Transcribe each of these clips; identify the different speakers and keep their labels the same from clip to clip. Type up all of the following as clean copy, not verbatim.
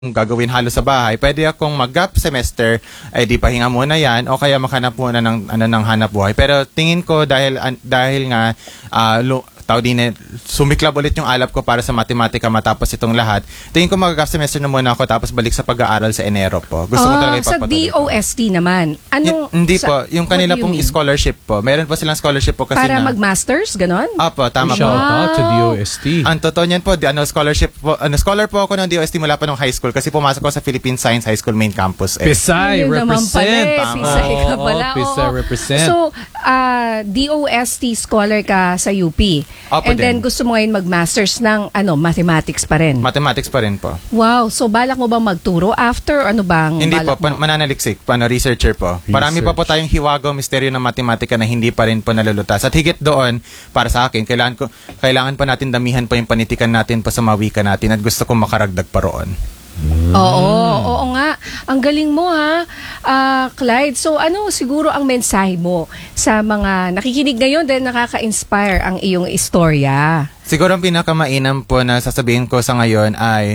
Speaker 1: gagawin halos sa bahay, pwede akong mag-gap semester, ay di pahinga muna yan, o kaya makahanap muna ng hanap buhay. Pero tingin ko dahil nga, sumiklab ulit yung alap ko para sa matematika matapos itong lahat. Tingin ko mag-gap semester na muna ako tapos balik sa pag-aaral sa Enero po. Gusto ko talaga ipagpatuloy.
Speaker 2: Sa DOST naman.
Speaker 1: Hindi po, yung kanila pong scholarship po. Meron po silang scholarship po kasi
Speaker 2: para mag-masters, ganon?
Speaker 1: Opo, tama po.
Speaker 3: Shout out to DOST.
Speaker 1: Ang totoo niyan po, scholarship po, scholar po ako ng DOST mula pa nung high school kasi pumasok ko sa Philippine Science High School main campus.
Speaker 3: Pisay, represent.
Speaker 2: Pisay ka pala.
Speaker 3: Pisay, represent.
Speaker 2: So, DOST scholar ka sa UP.
Speaker 1: Opo,
Speaker 2: and then gusto mo ngayon mag-masters ng mathematics pa rin.
Speaker 1: Mathematics pa rin po.
Speaker 2: Wow, so balak mo bang magturo after ano bang
Speaker 1: Hindi
Speaker 2: balak
Speaker 1: po,
Speaker 2: mo?
Speaker 1: mananaliksik, researcher po. Marami pa po tayong hiwago, misteryo ng matematika na hindi pa rin po nalulutas. At higit doon, para sa akin, kailangan pa natin damihan pa yung panitikan natin pa sa mawika natin at gusto kong makaragdag pa roon.
Speaker 2: Oo nga. Ang galing mo ha, Clyde. So ano siguro ang mensahe mo sa mga nakikinig ngayon dahil nakaka-inspire ang iyong istorya?
Speaker 1: Siguro ang pinakamainam po na sasabihin ko sa ngayon ay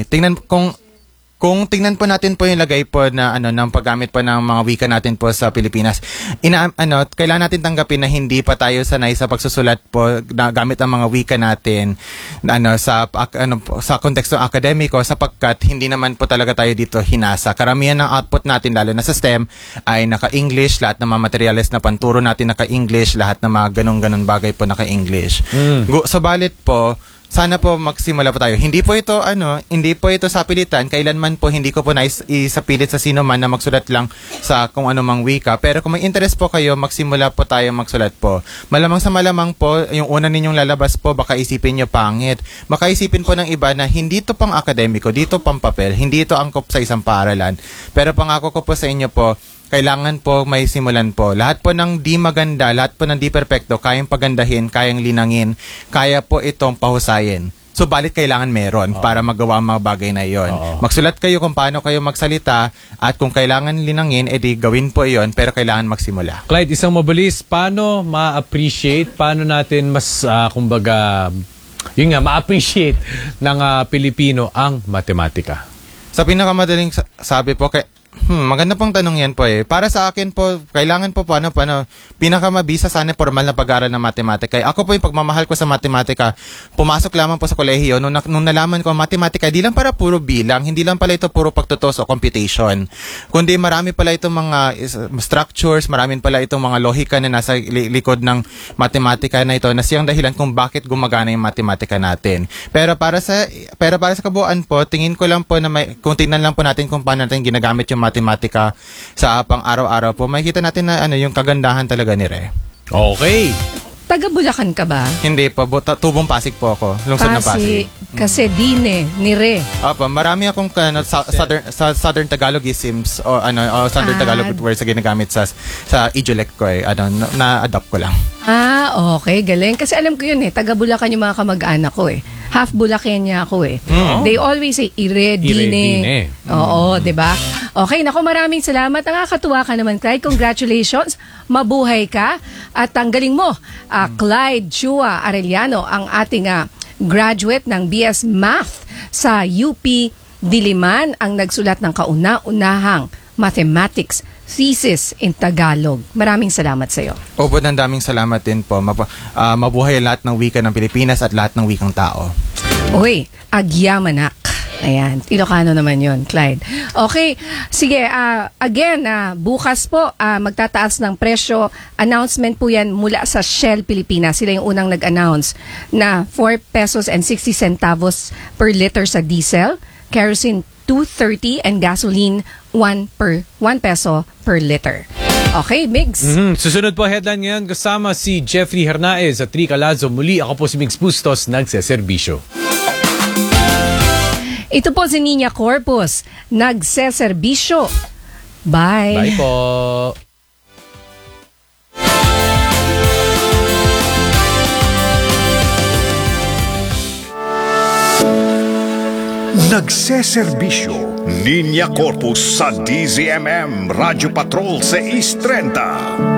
Speaker 1: kung tingnan po natin po yung lagay po na ng paggamit po ng mga wika natin po sa Pilipinas, kailangan natin tanggapin na hindi pa tayo sanay sa pagsusulat po na gamit ang mga wika natin sa konteksto akademiko sapagkat hindi naman po talaga tayo dito hinasa. Karamihan ng output natin lalo na sa STEM ay naka-English, lahat ng mga materials na panturo natin naka-English, lahat ng mga ganun-ganun bagay po naka-English. Subalit po, sana po magsimula po tayo. Hindi po ito sa pilitan. Kailanman po hindi ko po isapilit sa sino man na magsulat lang sa kung ano mang wika. Pero kung may interest po kayo, magsimula po tayo magsulat po. Malamang sa malamang po, yung una ninyong lalabas po, baka isipin nyo pangit. Baka isipin po ng iba na hindi ito pang akademiko, dito pang papel, hindi ito angkop sa isang paaralan. Pero pangako ko po sa inyo po, kailangan po may simulan po. Lahat po ng di maganda, lahat po ng di perpekto, kayang pagandahin, kayang linangin, kaya po itong pahusayin. Subalit kailangan meron para magawa ang mga bagay na iyon. Magsulat kayo kung paano kayo magsalita at kung kailangan linangin, edi gawin po iyon, pero kailangan magsimula.
Speaker 3: Clyde, isang mabilis, paano ma-appreciate, paano natin mas, ma-appreciate ng Pilipino ang matematika?
Speaker 1: Sa pinakamadaling sabi po, maganda pong tanong yan po eh. Para sa akin po, kailangan po pinakamabisa sana formal na pag-aaral ng matematika. Ako po yung pagmamahal ko sa matematika, pumasok lamang po sa kolehiyo, nung nalaman ko ang matematika, di lang para puro bilang, hindi lang pala ito puro pagtutos o computation. Kundi marami pala itong mga structures, marami pala itong mga lohika na nasa likod ng matematika na ito, na siyang dahilan kung bakit gumagana yung matematika natin. Pero para sa kabuuan po, tingin ko lang po na kung tingnan lang po natin kung paano natin ginagamit yung matematika sa pang araw-araw po, makikita natin na yung kagandahan talaga ni Re.
Speaker 3: Okay.
Speaker 2: Taga Bulacan ka ba?
Speaker 1: Hindi po, Tubong Pasig po ako. Lungsod ng Pasig.
Speaker 2: Kasi Dine, ni Re.
Speaker 1: Opo, marami akong Southern Tagalogisms o Southern Tagalog words na ginagamit sa Ijolek ko eh. Na-adopt ko lang.
Speaker 2: Okay, galing. Kasi alam ko yun eh, taga Bulacan yung mga kamag-anak ko eh. Half Bulacania ako eh. They always say Ire-Dine. Oo, 'di ba? Okay, nako, maraming salamat. Nakakatuwa ka naman, Clyde. Congratulations. Mabuhay ka at ang galing mo. Clyde Chua Arellano, ang ating graduate ng BS Math sa UP Diliman, ang nagsulat ng kauna-unahang mathematics thesis in Tagalog. Maraming salamat sa iyo.
Speaker 1: Opo, daming salamat din po. Mabuhay lahat ng wika ng Pilipinas at lahat ng wikang tao.
Speaker 2: Uy, agyamanak. Ayan, Ilocano naman yon, Clyde. Okay, sige, again, bukas po, magtataas ng presyo. Announcement po yan mula sa Shell Pilipinas. Sila yung unang nag-announce na 4 pesos and 60 centavos per liter sa diesel, kerosene 2.30 and gasoline 1 peso per liter. Okay, Migs.
Speaker 3: Susunod po headline ngayon kasama si Jeffrey Hernaez at Rica Lazo. Muli ako po si Migs Bustos, nagseserbisyo.
Speaker 2: Ito po si Nina Corpus, nagseserbisyo. Bye.
Speaker 3: Bye po.
Speaker 4: Nagseserbisyo, Nina Corpus sa DZMM Radio Patrol 630.